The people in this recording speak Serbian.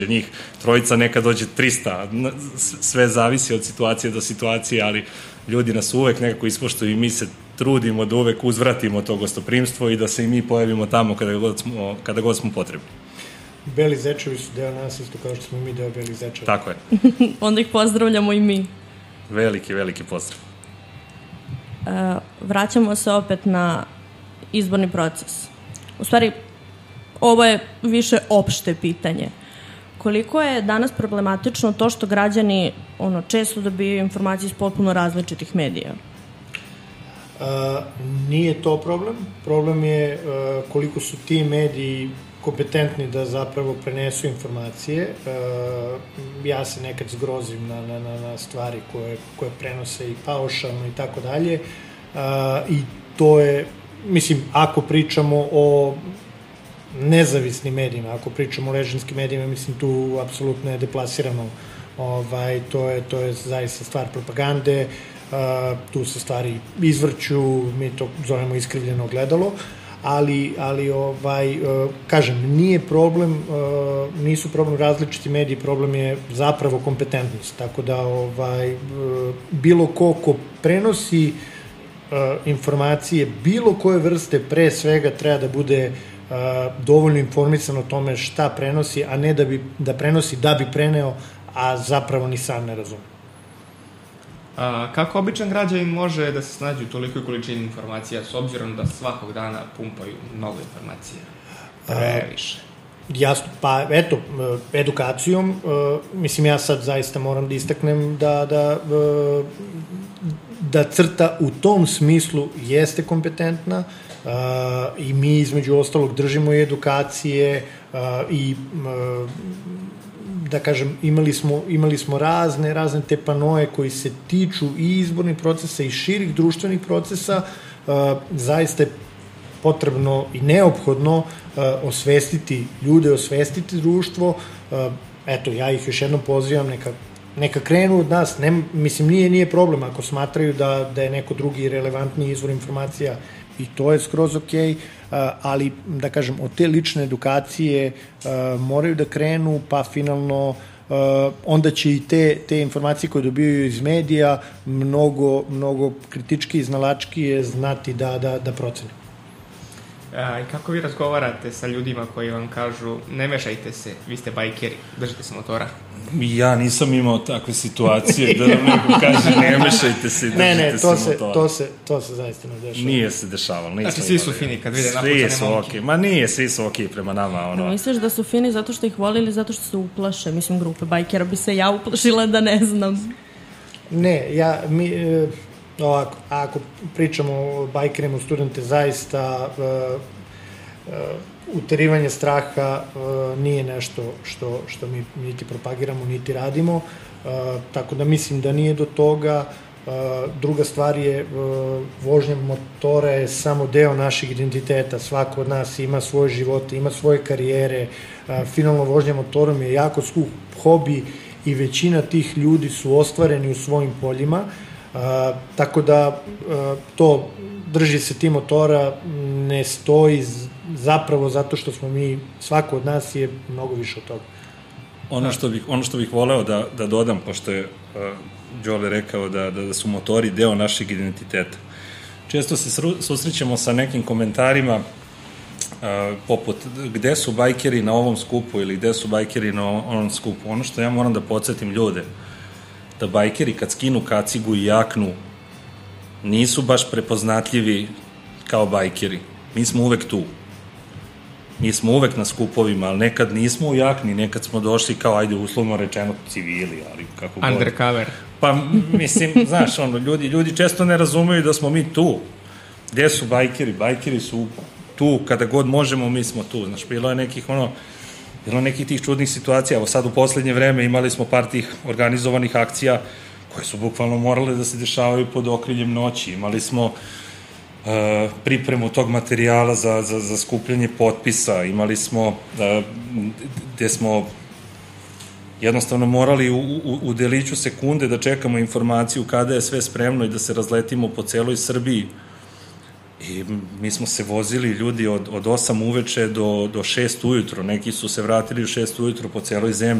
njih trojica, nekad dođe 300, sve zavisi od situacije do situacije, ali ljudi nas uvek nekako ispoštuju i mi se trudimo da uvek uzvratimo to gostoprimstvo i da se i mi pojavimo tamo kada god smo potrebni. Beli zečevi su deo nas isto kao što smo mi deo belih zečeva. Tako je. Onda ih pozdravljamo i mi. Veliki pozdrav. Vraćamo se opet na izborni proces. U stvari, ovo je više opšte pitanje. Koliko je danas problematično to što građani često dobiju informacije iz potpuno različitih medija? Nije to problem. Problem je koliko su ti mediji kompetentni da zapravo prenesu informacije. Ja se nekad zgrozim na stvari koje prenose i paušalno i tako dalje. I to je, mislim, ako pričamo o nezavisnim medijima, ako pričamo o režimskim medijima, mislim, tu apsolutno je deplasirano. To je zaista stvar propagande, tu se stvari izvrću, mi to zovemo iskrivljeno gledalo, ali kažem, nije problem, nisu problem različiti mediji, problem je zapravo kompetentnost, tako da bilo ko prenosi informacije bilo koje vrste, pre svega treba da bude dovoljno informisan o tome šta prenosi, a ne da prenosi da bi preneo, a zapravo ni sam ne razume. Kako običan građanin može da se snađe u tolikoj količini informacija, s obzirom da svakog dana pumpaju mnogo informacija? Previše. Jasno, pa eto, edukacijom, mislim, ja sad zaista moram da istaknem da crta u tom smislu jeste kompetentna, i mi između ostalog držimo i edukacije i da kažem, imali smo razne te panoje koji se tiču i izbornih procesa i širih društvenih procesa. Zaista je potrebno i neophodno osvestiti ljude, osvestiti društvo. Eto, ja ih još jednom pozivam, neka krenu od nas. Mislim, nije problem ako smatraju da je neko drugi relevantni izvor informacija, i to je skroz okej, ali, da kažem, od te lične edukacije moraju da krenu, pa finalno onda će i te informacije koje dobijaju iz medija mnogo kritički i znalačkije znati da procene. I kako vi razgovarate sa ljudima koji vam kažu ne mešajte se, vi ste bajkeri, držite se motora? Ja nisam imao takve situacije da nam neko kaže ne mešajte se i držite se motora. To se zaista ne dešava. Nije se dešavalo. Znači, svi su fini kad vide napucane momke. Ma nije, svi su okej prema nama. Misliš da su fini zato što ih voli ili zato što se uplaše? Mislim, grupe bajkera bi se ja uplašila da ne znam. Ne, ovako, ako pričamo o bajkerima, studente, zaista uterivanje straha nije nešto što mi niti propagiramo, niti radimo, tako da mislim da nije do toga. Druga stvar je, vožnja motora je samo deo našeg identiteta, svako od nas ima svoje živote, ima svoje karijere, finalno vožnja motorom je jako skup hobi i većina tih ljudi su ostvareni u svojim poljima. Tako da to drži se ti motora ne stoji zapravo zato što smo mi, svako od nas je mnogo više od toga. Ono što bih voleo da dodam, pošto je Đole rekao da su motori deo našeg identiteta. Često se susrećemo sa nekim komentarima poput gde su bajkeri na ovom skupu ili gde su bajkeri na onom skupu. Ono što ja moram da podsjetim ljude, da bajkeri kad skinu kacigu i jaknu nisu baš prepoznatljivi kao bajkeri. Mi smo uvek tu. Mi smo uvek na skupovima, ali nekad nismo u jakni, nekad smo došli kao, ajde, uslovno rečeno, civili, ali kako god. Undercover. Pa, mislim, znaš, ljudi često ne razumeju da smo mi tu. Gde su bajkeri? Bajkeri su tu, kada god možemo, mi smo tu. Znaš, bilo je nekih tih čudnih situacija. Evo sad u poslednje vreme imali smo par tih organizovanih akcija koje su bukvalno morale da se dešavaju pod okriljem noći. Imali smo pripremu tog materijala za skupljanje potpisa, imali smo gde smo jednostavno morali u deliću sekunde da čekamo informaciju kada je sve spremno i da se razletimo po celoj Srbiji I mi smo se vozili ljudi od 8 uveče do 6 ujutro, neki su se vratili u 6 ujutro po celoj zemlji.